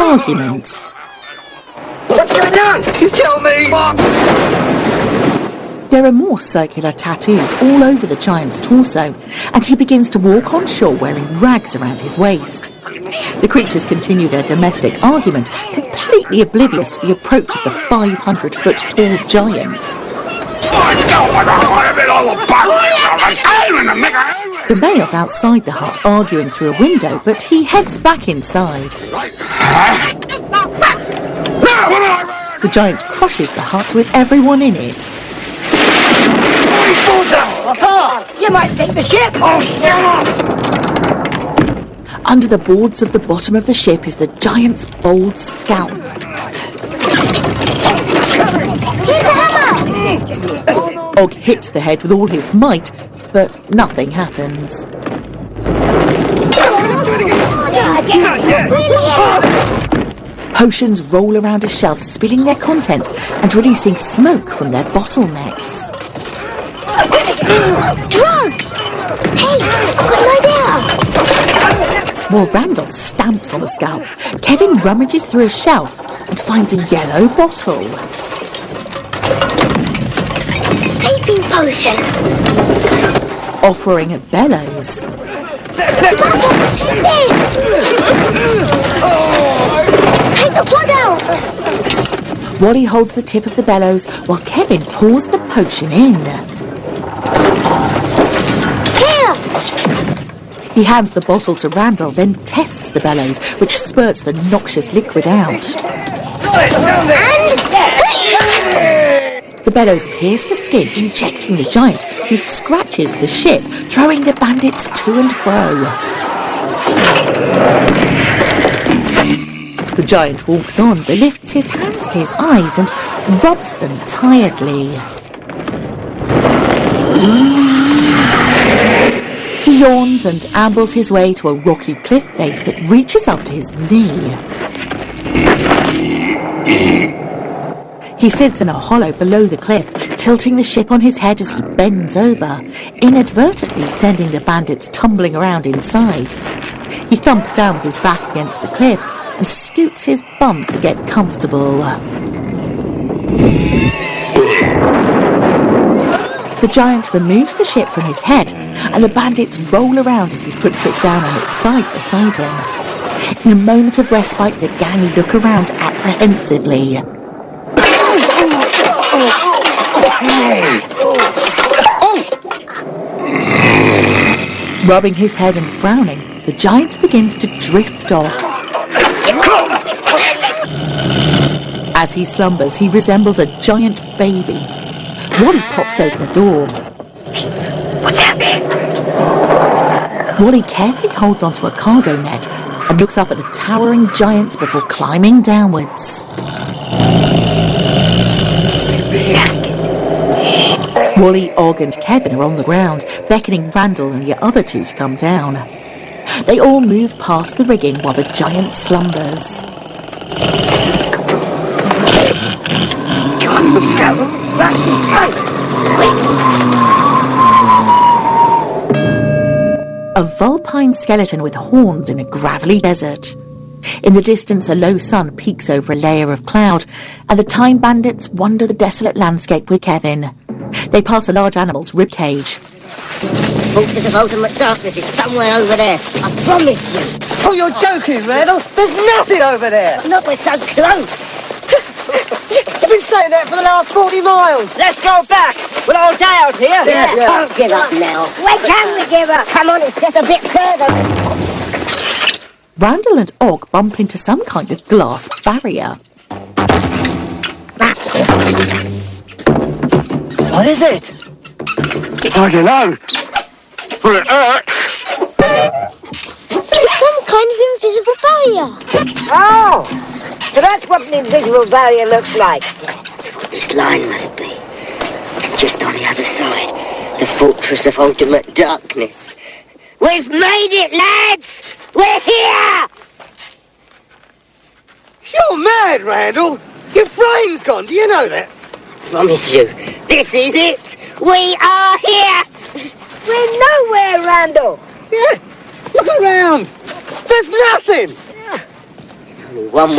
argument. What's going on? You tell me! There are more circular tattoos all over the giant's torso, and he begins to walk on shore wearing rags around his waist. The creatures continue their domestic argument, completely oblivious to the approach of the 500-foot tall giant. The male's outside the hut arguing through a window, but he heads back inside. The giant crushes the hut with everyone in it. You might sink the ship! Under the boards of the bottom of the ship is the giant's bold scalp. Og hits the head with all his might, but nothing happens. Potions roll around a shelf, spilling their contents and releasing smoke from their bottlenecks. Drugs! Hey, I've got an idea! While Randall stamps on the scalp, Kevin rummages through a shelf and finds a yellow bottle. Sleeping potion! Offering at Bellows. Take the plug out! Wally holds the tip of the bellows while Kevin pours the potion in. He hands the bottle to Randall, then tests the bellows, which spurts the noxious liquid out. The bellows pierce the skin, injecting the giant, who scratches the ship, throwing the bandits to and fro. The giant walks on, but lifts his hands to his eyes and rubs them tiredly. He yawns and ambles his way to a rocky cliff face that reaches up to his knee. He sits in a hollow below the cliff, tilting the ship on his head as he bends over, inadvertently sending the bandits tumbling around inside. He thumps down with his back against the cliff and scoots his bum to get comfortable. The giant removes the ship from his head, and the bandits roll around as he puts it down on its side beside him. In a moment of respite, the gang look around apprehensively. Rubbing his head and frowning, the giant begins to drift off. As he slumbers, he resembles a giant baby. Wally pops open a door. What's happening? Wally carefully holds onto a cargo net and looks up at the towering giants before climbing downwards. Wally, Og and Kevin are on the ground, beckoning Randall and the other two to come down. They all move past the rigging while the giant slumbers. Come on, let's go. A vulpine skeleton with horns in a gravelly desert. In the distance, a low sun peeks over a layer of cloud, and the Time Bandits wander the desolate landscape with Kevin. They pass a large animal's ribcage. Fortress of Ultimate Darkness is somewhere over there. I promise you. Oh, you're joking, Randall. There's nothing over there. Not we're so close. You've been saying that for the last 40 miles. Let's go back. We'll all die out here. Don't give up now. When can we give up? Come on, it's just a bit further. Randall and Og bump into some kind of glass barrier. What is it? I don't know. But it hurts. It's some kind of invisible barrier. Oh, so that's what an invisible barrier looks like. That's what this line must be. And just on the other side, the Fortress of Ultimate Darkness. We've made it, lads! We're here! You're mad, Randall. Your brain's gone. Do you know that? I promise you, this is it. We are here. We're nowhere, Randall. Yeah. Look around. There's nothing. There's only one